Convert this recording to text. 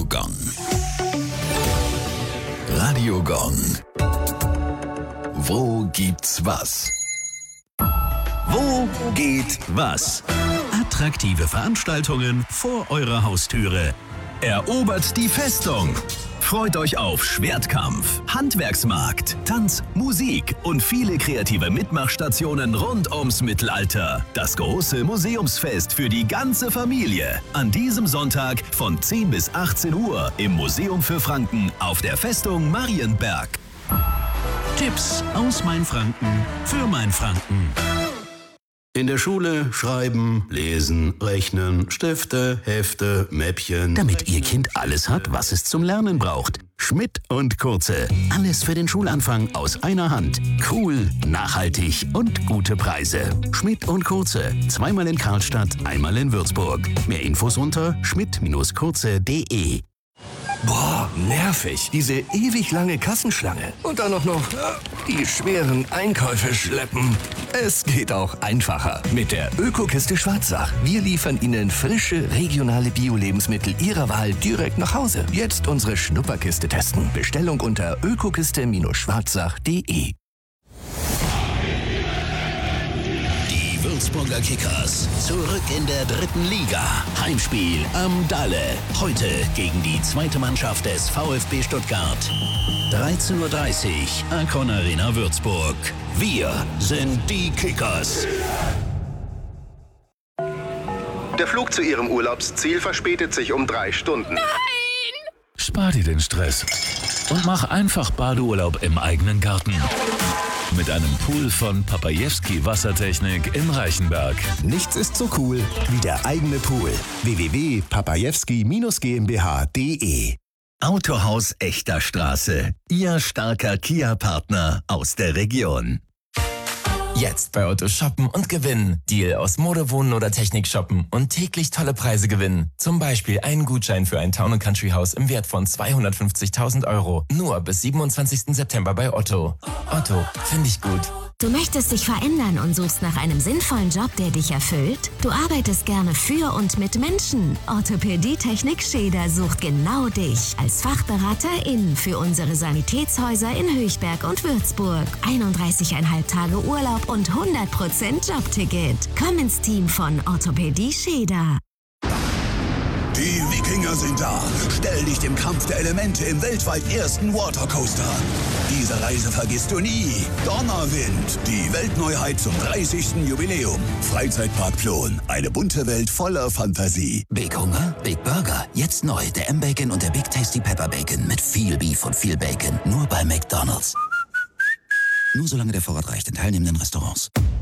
Gong. Radio Gong. Wo gibt's was? Wo geht was? Attraktive Veranstaltungen vor eurer Haustüre. Erobert die Festung. Freut euch auf Schwertkampf, Handwerksmarkt, Tanz, Musik und viele kreative Mitmachstationen rund ums Mittelalter. Das große Museumsfest für die ganze Familie. An diesem Sonntag von 10 bis 18 Uhr im Museum für Franken auf der Festung Marienberg. Tipps aus Mainfranken für Mainfranken. In der Schule schreiben, lesen, rechnen, Stifte, Hefte, Mäppchen. Damit Ihr Kind alles hat, was es zum Lernen braucht. Schmidt und Kurze. Alles für den Schulanfang aus einer Hand. Cool, nachhaltig und gute Preise. Schmidt und Kurze. Zweimal in Karlstadt, einmal in Würzburg. Mehr Infos unter schmidt-kurze.de. Boah, nervig. Diese ewig lange Kassenschlange. Und dann noch die schweren Einkäufe schleppen. Es geht auch einfacher. Mit der Ökokiste Schwarzach. Wir liefern Ihnen frische, regionale Bio-Lebensmittel Ihrer Wahl direkt nach Hause. Jetzt unsere Schnupperkiste testen. Bestellung unter ökokiste-schwarzach.de. Würzburger Kickers zurück in der 3. Liga. Heimspiel am Dalle. Heute gegen die zweite Mannschaft des VfB Stuttgart. 13:30 Uhr, Akron Arena Würzburg. Wir sind die Kickers. Der Flug zu Ihrem Urlaubsziel verspätet sich um 3 Stunden. Nein! Spar dir den Stress und mach einfach Badeurlaub im eigenen Garten. Mit einem Pool von Papajewski Wassertechnik in Reichenberg. Nichts ist so cool wie der eigene Pool. www.papajewski-GmbH.de. Autohaus Echter Straße. Ihr starker Kia-Partner aus der Region. Jetzt bei Otto shoppen und gewinnen. Deal aus Mode, Wohnen oder Technik shoppen und täglich tolle Preise gewinnen. Zum Beispiel einen Gutschein für ein Town & Country Haus im Wert von 250.000 €. Nur bis 27. September bei Otto. Otto, finde ich gut. Du möchtest dich verändern und suchst nach einem sinnvollen Job, der dich erfüllt? Du arbeitest gerne für und mit Menschen. Orthopädie-Technik Scheder sucht genau dich als Fachberaterin für unsere Sanitätshäuser in Höchberg und Würzburg. 31,5 Tage Urlaub und 100% Jobticket. Komm ins Team von Orthopädie Scheder. Die Wikinger sind da. Stell dich dem Kampf der Elemente im weltweit ersten Watercoaster. Diese Reise vergisst du nie. Donnerwind, die Weltneuheit zum 30. Jubiläum. Freizeitpark Plon, eine bunte Welt voller Fantasie. Big Hunger, Big Burger. Jetzt neu der M-Bacon und der Big Tasty Pepper Bacon mit viel Beef und viel Bacon. Nur bei McDonald's. Nur solange der Vorrat reicht in teilnehmenden Restaurants.